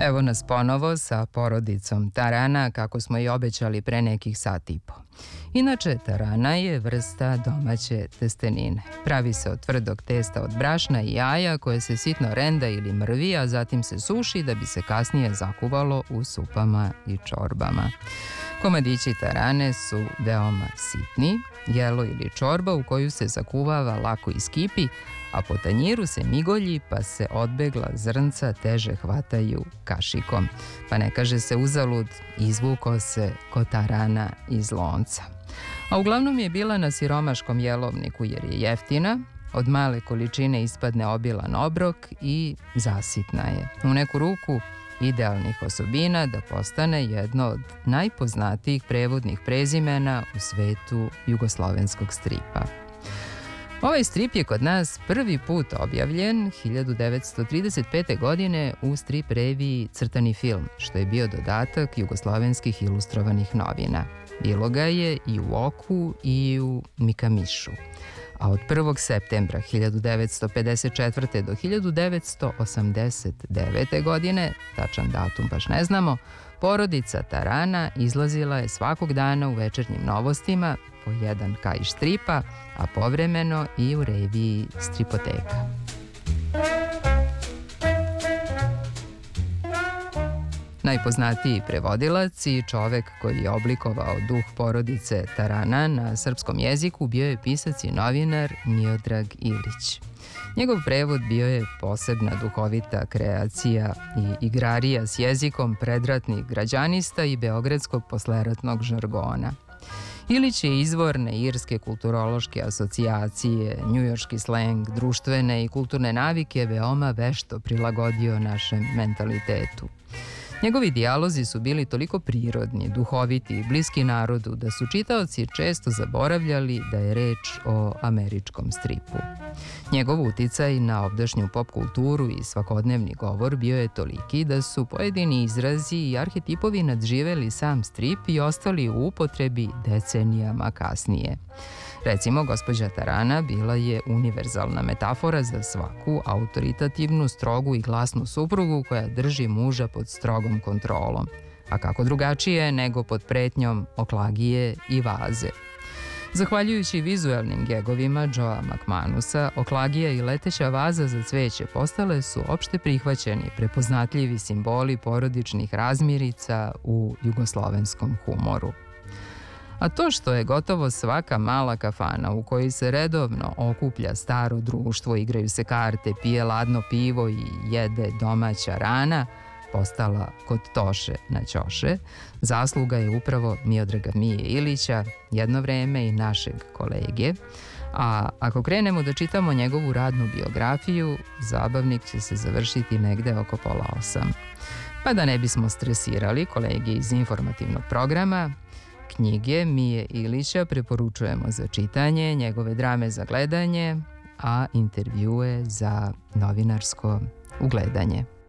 Evo nas ponovo sa porodicom tarana, kako smo i obećali pre nekih sat i po. Inače, tarana je vrsta domaće testenine. Pravi se od tvrdog testa od brašna i jaja koje se sitno renda ili mrvi, a zatim se suši da bi se kasnije zakuvalo u supama i čorbama. Komadići tarane su veoma sitni, jelo ili čorba u koju se zakuvava lako iskipi, a po tanjiru se migolji pa se odbegla zrnca teže hvataju kašikom. Pa ne kaže se uzalud, izvuko se ko tarana iz lonca. A uglavnom je bila na siromaškom jelovniku jer je jeftina, od male količine ispadne obilan obrok i zasitna je. U neku ruku idealnih osobina da postane jedno od najpoznatijih prevodnih prezimena u svetu jugoslovenskog stripa. Ovaj strip je kod nas prvi put objavljen 1935. godine u strip reviji Crtani film, što je bio dodatak jugoslovenskih ilustrovanih novina. Bilo ga je i u Oku i u Mikamišu. A od 1. septembra 1954. do 1989. godine, tačan datum baš ne znamo, porodica tarana izlazila je svakog dana u večernjim novostima po jedan kaiš stripa, a povremeno i u reviji Stripoteka. Najpoznatiji prevodilac i čovek koji je oblikovao duh porodice tarana na srpskom jeziku bio je pisac i novinar Miodrag Ilić. Njegov prevod bio je posebna duhovita kreacija i igrarija s jezikom predratnih građanista i beogradskog posleratnog žargona. Ilić je izvorne irske kulturološke asocijacije, njujorški sleng, društvene i kulturne navike veoma vešto prilagodio našem mentalitetu. Njegovi dijalozi su bili toliko prirodni, duhoviti i bliski narodu da su čitaoci često zaboravljali da je reč o američkom stripu. Njegov uticaj na ovdašnju pop kulturu i svakodnevni govor bio je toliki da su pojedini izrazi i arhetipovi nadživeli sam strip i ostali u upotrebi decenijama kasnije. Recimo, gospođa Tarana bila je univerzalna metafora za svaku autoritativnu, strogu i glasnu suprugu koja drži muža pod strogom kontrolom. A kako drugačije nego pod pretnjom oklagije i vaze. Zahvaljujući vizuelnim gegovima Joea McManusa, oklagija i leteća vaza za cveće postale su opšte prihvaćeni, prepoznatljivi simboli porodičnih razmirica u jugoslovenskom humoru. A to što je gotovo svaka mala kafana u kojoj se redovno okuplja staro društvo, igraju se karte, pije ladno pivo i jede domaća rana, postala kod Toše na Ćoše, zasluga je upravo Miodraga Mije Ilića, jedno vreme i našeg kolege. A ako krenemo da čitamo njegovu radnu biografiju, zabavnik će se završiti negde oko 7:30. Pa da ne bismo stresirali kolege iz informativnog programa, knjige Mije Ilića preporučujemo za čitanje, njegove drame za gledanje, a intervjue za novinarsko ugledanje.